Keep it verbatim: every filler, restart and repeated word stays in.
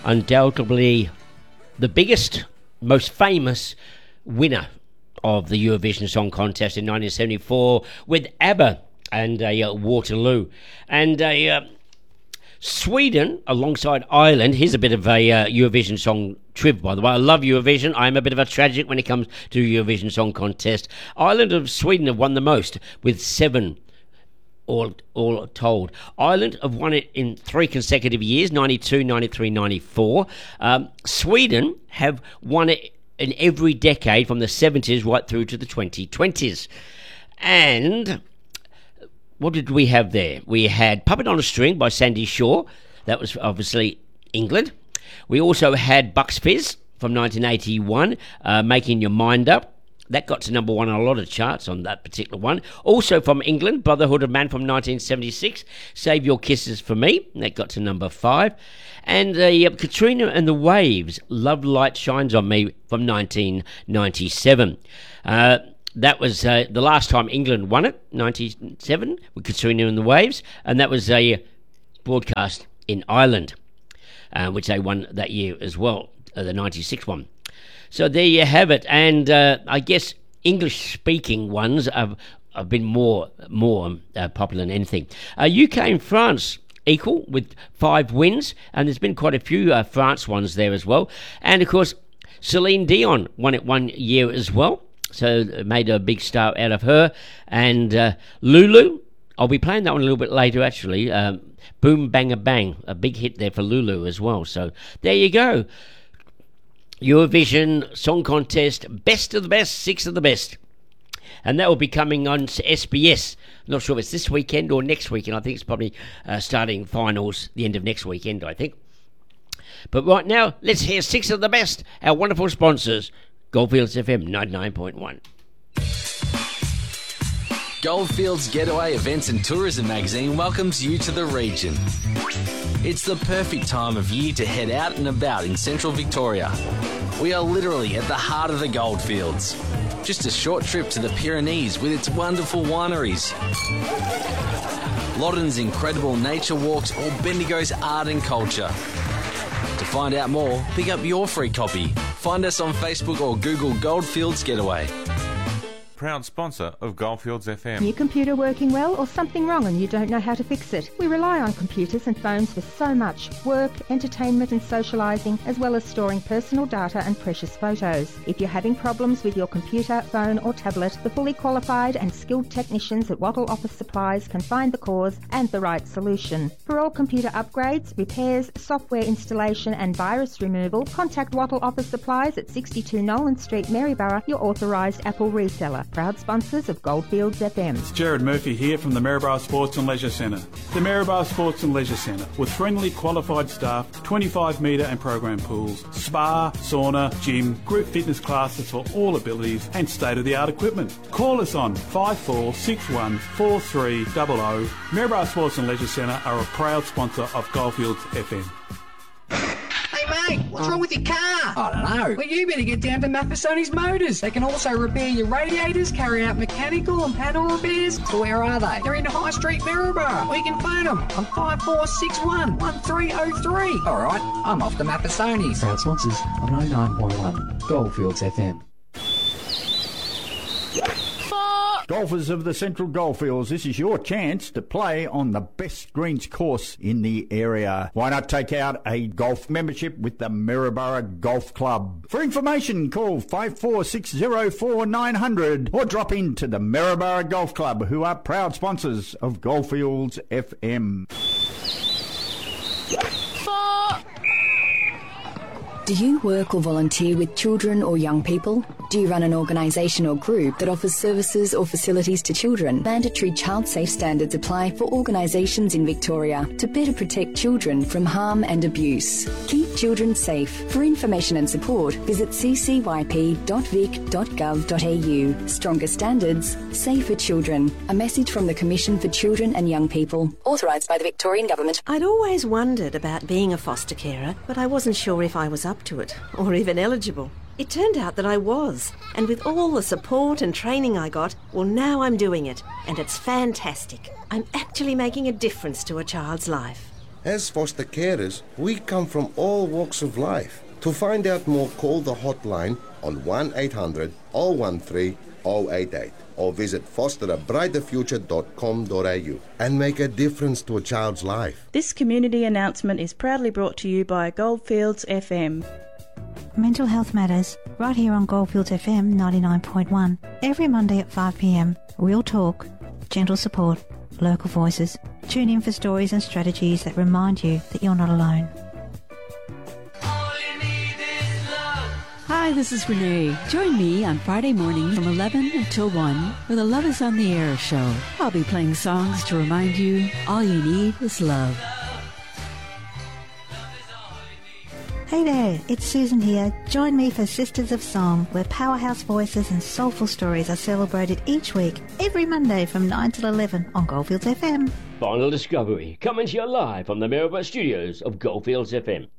undoubtedly the biggest, most famous winner of the Eurovision Song Contest in nineteen seventy-four with ABBA and uh, Waterloo. And uh, uh, Sweden alongside Ireland. Here's a bit of a uh, Eurovision Song trivia, by the way. I love Eurovision. I'm a bit of a tragic when it comes to Eurovision Song Contest. Ireland and Sweden have won the most with seven all all told. Ireland have won it in three consecutive years, ninety-two, ninety-three, ninety-four. Um, Sweden have won it in every decade from the seventies right through to the twenty twenties. And what did we have there? We had Puppet on a String by Sandy Shaw. That was obviously England. We also had Bucks Fizz from nineteen eighty-one, uh, Making Your Mind Up. That got to number one on a lot of charts on that particular one. Also from England, Brotherhood of Man from nineteen seventy-six, Save Your Kisses for Me. That got to number five. And uh, Katrina and the Waves, Love Light Shines on Me from nineteen ninety-seven. Uh, that was uh, the last time England won it, ninety-seven, with Katrina and the Waves. And that was a broadcast in Ireland, uh, which they won that year as well, uh, the ninety-six one. So there you have it, and uh, I guess English-speaking ones have, have been more more uh, popular than anything. Uh, U K and France equal with five wins, and there's been quite a few uh, France ones there as well. And of course, Celine Dion won it one year as well, so it made a big star out of her. And uh, Lulu, I'll be playing that one a little bit later actually. Um, Boom Bang a Bang, a big hit there for Lulu as well. So there you go. Eurovision Song Contest, best of the best, six of the best. And that will be coming on S B S. Not sure if it's this weekend or next weekend. I think it's probably uh, starting finals the end of next weekend, I think. But right now, let's hear six of the best. Our wonderful sponsors, Goldfields F M ninety-nine point one. Goldfields Getaway Events and Tourism magazine welcomes you to the region. It's the perfect time of year to head out and about in central Victoria. We are literally at the heart of the goldfields. Just a short trip to the Pyrenees with its wonderful wineries, Loddon's incredible nature walks, or Bendigo's art and culture. To find out more, pick up your free copy. Find us on Facebook or Google Goldfields Getaway. Proud sponsor of Goldfields F M. New computer working well or something wrong and you don't know how to fix it? We rely on computers and phones for so much work, entertainment and socialising, as well as storing personal data and precious photos. If you're having problems with your computer, phone or tablet, the fully qualified and skilled technicians at Wattle Office Supplies can find the cause and the right solution. For all computer upgrades, repairs, software installation and virus removal, contact Wattle Office Supplies at sixty-two Nolan Street, Maryborough, your authorised Apple reseller. Proud sponsors of Goldfields F M. It's Jared Murphy here from the Maryborough Sports and Leisure Centre. The Maryborough Sports and Leisure Centre, with friendly qualified staff, twenty-five metre and program pools, spa, sauna, gym, group fitness classes for all abilities and state-of-the-art equipment. Call us on five four six one four three zero zero. Maryborough Sports and Leisure Centre are a proud sponsor of Goldfields F M. Mate, what's wrong with your car? I don't know. Well, you better get down to Mathesoni's Motors. They can also repair your radiators, carry out mechanical and panel repairs. So where are they? They're in High Street, Maryborough. Or you can phone them on five four six one one three zero three. All right, I'm off to Mathesoni's. Proud sponsors of ninety-nine point one Goldfields F M. Golfers of the Central Goldfields, this is your chance to play on the best greens course in the area. Why not take out a golf membership with the Maryborough Golf Club? For information, call five four six zero four nine hundred or drop into the Maryborough Golf Club, who are proud sponsors of Goldfields F M. Do you work or volunteer with children or young people? Do you run an organisation or group that offers services or facilities to children? Mandatory child safe standards apply for organisations in Victoria to better protect children from harm and abuse. Keep children safe. For information and support, visit c c y p dot vic dot gov dot a u. Stronger standards, safer children. A message from the Commission for Children and Young People. Authorised by the Victorian Government. I'd always wondered about being a foster carer, but I wasn't sure if I was up to it, or even eligible. It turned out that I was, and with all the support and training I got, well, now I'm doing it, and it's fantastic. I'm actually making a difference to a child's life. As foster carers, we come from all walks of life. To find out more, call the hotline on one eight hundred, oh one three, oh eight eight or visit foster a brighter future dot com dot a u and make a difference to a child's life. This community announcement is proudly brought to you by Goldfields F M. Mental Health Matters, right here on Goldfields F M ninety-nine point one, every Monday at five p m. Real talk, gentle support, local voices. Tune in for stories and strategies that remind you that you're not alone. Hi, this is Renee. Join me on Friday morning from eleven until one for the Love is on the Air show. I'll be playing songs to remind you all you need is love. Hey there, it's Susan here. Join me for Sisters of Song, where powerhouse voices and soulful stories are celebrated each week, every Monday from nine till eleven on Goldfields F M. Final Discovery, coming to you live from the Maryborough studios of Goldfields F M.